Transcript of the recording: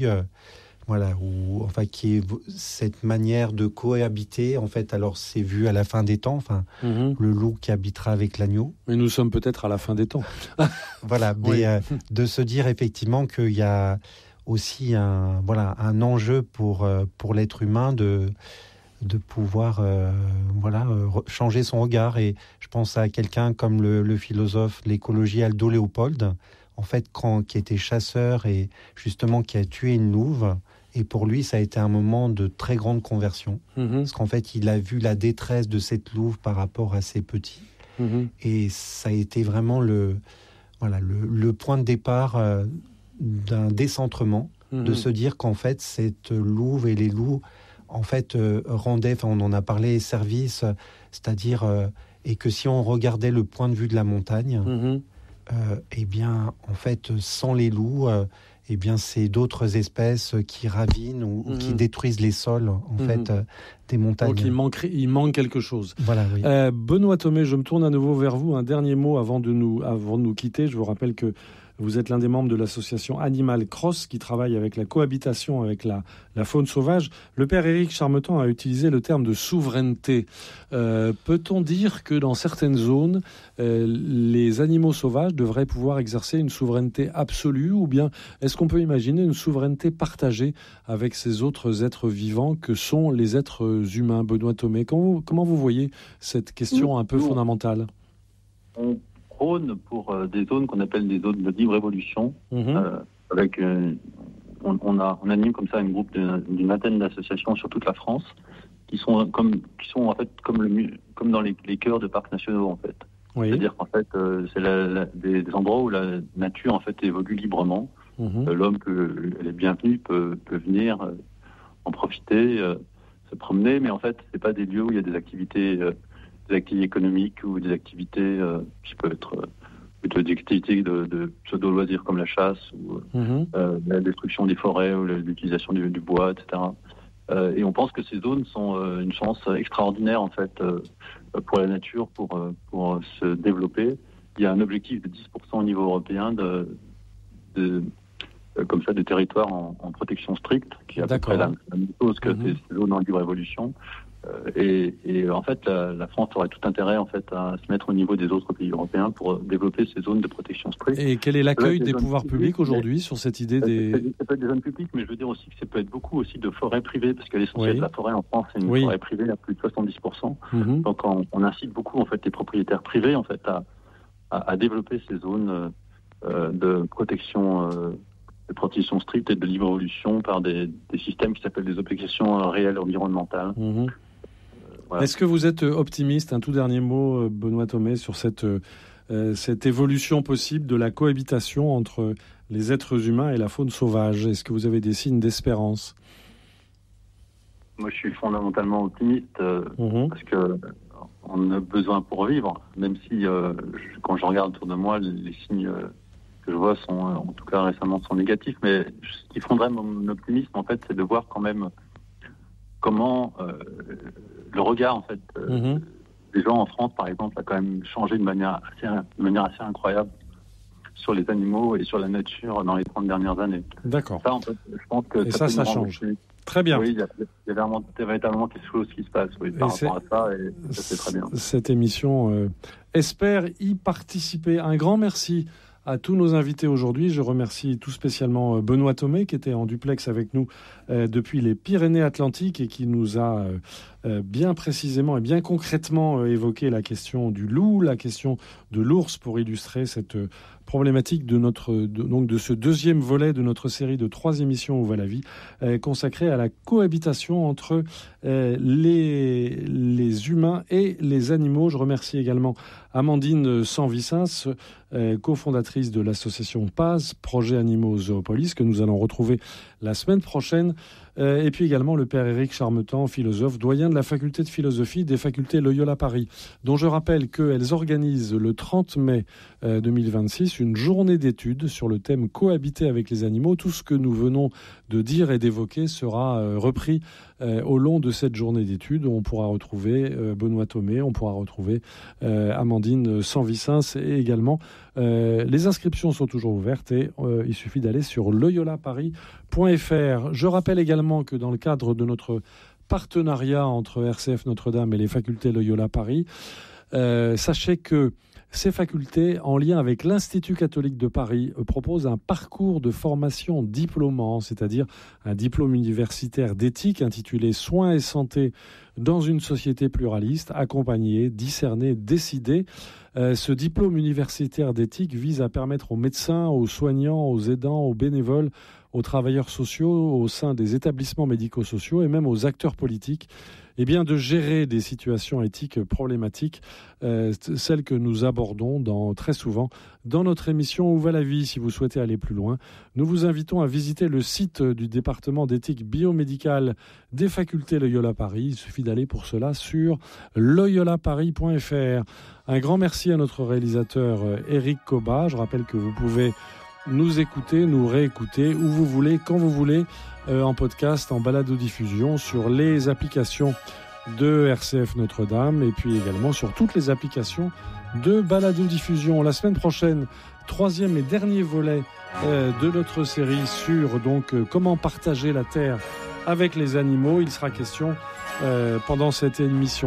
Voilà, qui est cette manière de cohabiter, en fait, alors c'est vu à la fin des temps, le loup qui habitera avec l'agneau. Mais nous sommes peut-être à la fin des temps. Voilà, mais de se dire effectivement qu'il y a aussi un enjeu pour l'être humain de pouvoir changer son regard. Et je pense à quelqu'un comme le philosophe, l'écologie Aldo Leopold, en fait, qui était chasseur et justement qui a tué une louve. Et pour lui, ça a été un moment de très grande conversion. Parce qu'en fait, il a vu la détresse de cette louve par rapport à ses petits. Et ça a été vraiment le point de départ d'un décentrement, de se dire qu'en fait, cette louve et les loups, en fait, rendaient, on en a parlé, service, c'est-à-dire, et que si on regardait le point de vue de la montagne, eh bien, en fait, sans les loups, eh bien, c'est d'autres espèces qui ravinent ou qui détruisent les sols, en fait, des montagnes. Donc, il manque quelque chose. Voilà, oui. Benoît Thomé, je me tourne à nouveau vers vous. Un dernier mot avant de nous quitter. Je vous rappelle que vous êtes l'un des membres de l'association Animal Cross qui travaille avec la cohabitation avec la faune sauvage. Le père Éric Charmetan a utilisé le terme de souveraineté. Peut-on dire que dans certaines zones, les animaux sauvages devraient pouvoir exercer une souveraineté absolue, ou bien est-ce qu'on peut imaginer une souveraineté partagée avec ces autres êtres vivants que sont les êtres humains? Benoît Thomé, comment vous voyez cette question un peu fondamentale? On prône pour des zones qu'on appelle des zones de libre évolution, avec on anime comme ça un groupe d'une vingtaine d'associations sur toute la France qui sont en fait comme dans les cœurs de parcs nationaux, en fait. Oui. C'est-à-dire qu'en fait c'est des endroits où la nature en fait évolue librement. L'homme est bienvenu, peut venir en profiter, se promener, mais en fait c'est pas des lieux où il y a des activités économiques ou des activités qui peuvent être plutôt des activités de pseudo-loisirs comme la chasse ou la destruction des forêts ou l'utilisation du bois, etc. Et on pense que ces zones sont une chance extraordinaire en fait pour la nature, pour se développer. Il y a un objectif de 10% au niveau européen comme ça de territoires en protection stricte, qui est à peu près la même chose que ces zones en libre évolution. Et en fait, la France aurait tout intérêt en fait à se mettre au niveau des autres pays européens pour développer ces zones de protection stricte. Et quel est l'accueil des pouvoirs publics aujourd'hui sur cette idée Ça peut être des zones publiques, mais je veux dire aussi que ça peut être beaucoup aussi de forêts privées, parce que l'essentiel de la forêt en France, c'est une forêt privée à plus de 70%. Donc on incite beaucoup en fait les propriétaires privés en fait à développer ces zones de protection stricte et de libre évolution par des systèmes qui s'appellent des obligations réelles environnementales. Voilà. Est-ce que vous êtes optimiste, un tout dernier mot, Benoît Thomé, sur cette évolution possible de la cohabitation entre les êtres humains et la faune sauvage? Est-ce que vous avez des signes d'espérance? Moi, je suis fondamentalement optimiste parce que on a besoin pour vivre, même si quand je regarde autour de moi, les signes que je vois sont, en tout cas récemment, sont négatifs. Mais ce qui fonderait mon optimisme, en fait, c'est de voir quand même comment le regard, en fait, des gens en France, par exemple, a quand même changé de manière assez incroyable sur les animaux et sur la nature dans les 30 dernières années. D'accord. Ça, en fait, je pense que ça change. Très bien. Oui, il y a véritablement quelque chose qui se passe par rapport à ça, et ça c'est très bien. Cette émission espère y participer. Un grand merci à tous nos invités aujourd'hui. Je remercie tout spécialement Benoît Thomé qui était en duplex avec nous depuis les Pyrénées-Atlantiques et qui nous a bien précisément et bien concrètement évoqué la question du loup, la question de l'ours pour illustrer cette problématique de ce deuxième volet de notre série de 3 émissions Où va la vie, consacrée à la cohabitation entre les humains et les animaux. Je remercie également Amandine Sanvicens, cofondatrice de l'association PAZ, Projet Animaux Zoopolis, que nous allons retrouver la semaine prochaine. Et puis également le père Éric Charmetan, philosophe, doyen de la faculté de philosophie des facultés Loyola Paris, dont je rappelle qu'elles organisent le 30 mai 2026 une journée d'études sur le thème cohabiter avec les animaux. Tout ce que nous venons de dire et d'évoquer sera repris au long de de cette journée d'études. On pourra retrouver Benoît Thomé, on pourra retrouver Amandine Sanvicens et également. Les inscriptions sont toujours ouvertes et il suffit d'aller sur loyolaparis.fr. Je rappelle également que dans le cadre de notre partenariat entre RCF Notre-Dame et les facultés Loyola Paris, sachez que ces facultés, en lien avec l'Institut catholique de Paris, proposent un parcours de formation diplômant, c'est-à-dire un diplôme universitaire d'éthique intitulé « Soins et santé dans une société pluraliste, accompagner, discerner, décider ». Ce diplôme universitaire d'éthique vise à permettre aux médecins, aux soignants, aux aidants, aux bénévoles, aux travailleurs sociaux, au sein des établissements médico-sociaux et même aux acteurs politiques, de gérer des situations éthiques problématiques, celles que nous abordons très souvent dans notre émission Où va la vie. Si vous souhaitez aller plus loin, nous vous invitons à visiter le site du département d'éthique biomédicale des facultés Loyola Paris. Il suffit d'aller pour cela sur loyolaparis.fr. Un grand merci à notre réalisateur Éric Cobat. Je rappelle que vous pouvez nous écouter, nous réécouter où vous voulez, quand vous voulez, en podcast, en balado-diffusion, sur les applications de RCF Notre-Dame et puis également sur toutes les applications de balado-diffusion. La semaine prochaine, 3e et dernier volet de notre série sur comment partager la terre avec les animaux. Il sera question pendant cette émission